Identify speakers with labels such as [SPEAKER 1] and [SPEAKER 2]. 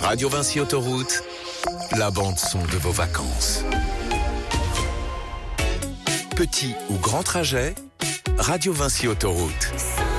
[SPEAKER 1] Radio Vinci Autoroute, la bande-son de vos vacances. Petit ou grand trajet, Radio Vinci Autoroute.